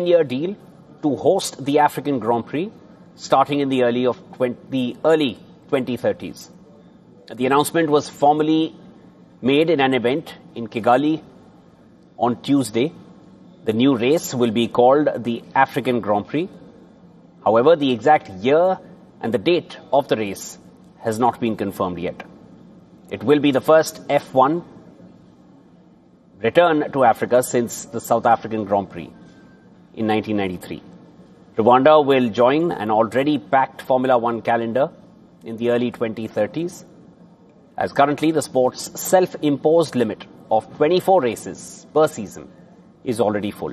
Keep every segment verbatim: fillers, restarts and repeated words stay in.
ten-year deal to host the African Grand Prix starting in the early of the early twenty thirties. The announcement was formally made in an event in Kigali on Tuesday. The new race will be called the African Grand Prix. However, the exact year and the date of the race has not been confirmed yet. It will be the first F one return to Africa since the South African Grand Prix in nineteen ninety-three. Rwanda will join an already packed Formula One calendar in the early twenty thirties, as currently the sport's self-imposed limit of twenty-four races per season is already full.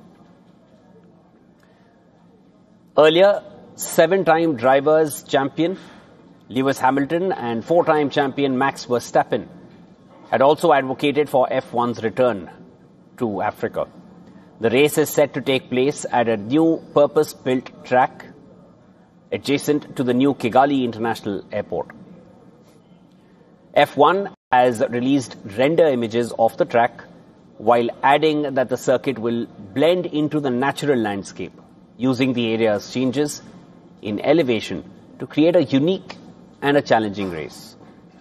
Earlier, seven-time drivers champion Lewis Hamilton and four-time champion Max Verstappen had also advocated for F one's return to Africa. The race is set to take place at a new purpose-built track adjacent to the new Kigali International Airport. F one has released render images of the track while adding that the circuit will blend into the natural landscape using the area's changes in elevation to create a unique and a challenging race.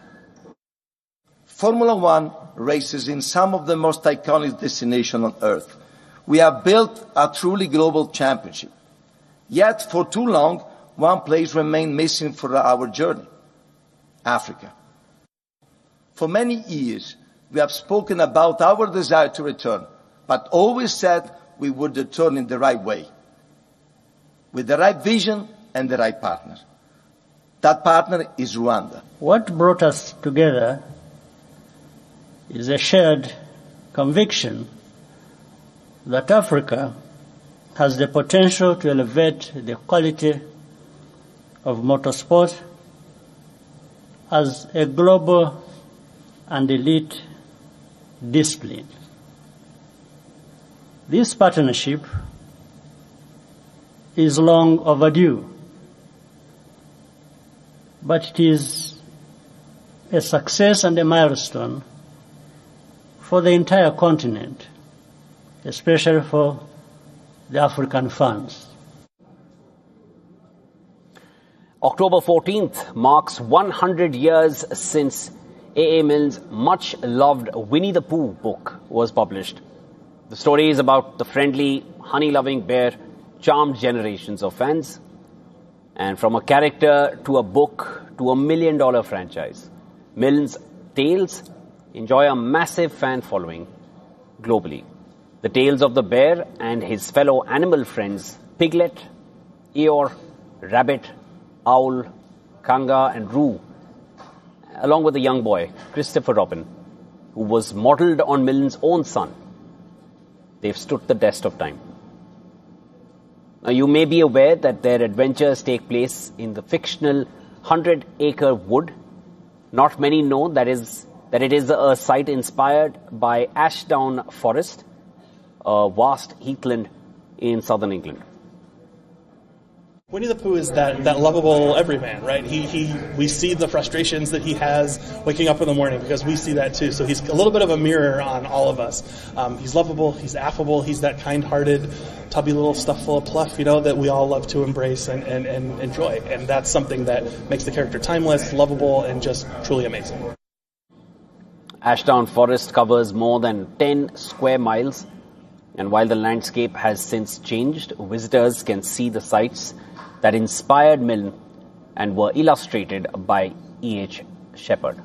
Formula One races in some of the most iconic destinations on Earth. We have built a truly global championship. Yet, for too long, one place remained missing for our journey: Africa. For many years, we have spoken about our desire to return, but always said we would return in the right way, with the right vision and the right partner. That partner is Rwanda. What brought us together is a shared conviction that Africa has the potential to elevate the quality of motorsport as a global and elite discipline. This partnership is long overdue, but it is a success and a milestone for the entire continent, especially for the African fans. October fourteenth marks one hundred years since A A Milne's much-loved Winnie the Pooh book was published. The story is about the friendly, honey-loving bear charmed generations of fans. And from a character to a book to a million-dollar franchise, Milne's tales enjoy a massive fan following globally. The tales of the bear and his fellow animal friends, Piglet, Eeyore, Rabbit, Owl, Kanga and Roo, along with the young boy, Christopher Robin, who was modelled on Milne's own son. They've stood the test of time. Now, you may be aware that their adventures take place in the fictional hundred-acre wood. Not many know that is that it is a site inspired by Ashdown Forest, a vast heathland in southern England. Winnie the Pooh is that, that lovable everyman, right? He he we see the frustrations that he has waking up in the morning because we see that too. So he's a little bit of a mirror on all of us. Um, he's lovable, he's affable, he's that kind-hearted, tubby little stuff full of pluff, you know, that we all love to embrace and, and, and enjoy. And that's something that makes the character timeless, lovable, and just truly amazing. Ashdown Forest covers more than ten square miles, and while the landscape has since changed, visitors can see the sights that inspired Milne and were illustrated by E H Shepard.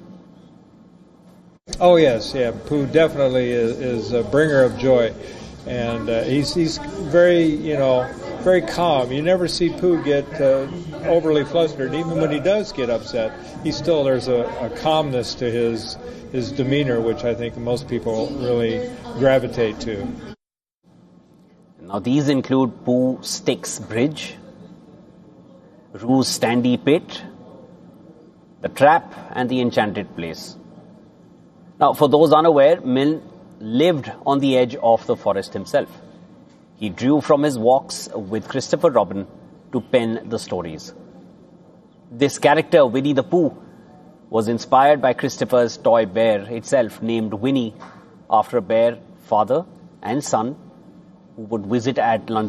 Oh yes, yeah, Pooh definitely is, is a bringer of joy, and uh, he's he's very you know very calm. You never see Pooh get uh, overly flustered. Even when he does get upset, he still there's a, a calmness to his his demeanor, which I think most people really gravitate to. Now these include Pooh Styx Bridge, Roo's Standy Pit, the Trap, and the Enchanted Place. Now, for those unaware, Milne lived on the edge of the forest himself. He drew from his walks with Christopher Robin to pen the stories. This character, Winnie the Pooh, was inspired by Christopher's toy bear itself, named Winnie, after a bear father and son who would visit at lunch.